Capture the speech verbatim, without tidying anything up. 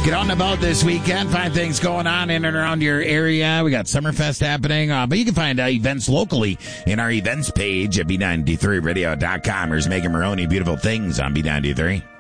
Get on the boat this weekend. Find things going on in and around your area. We got Summerfest happening, uh, but you can find uh, events locally in our events page at B ninety-three radio dot com. There's Megan Maroney, Beautiful Things on B ninety-three.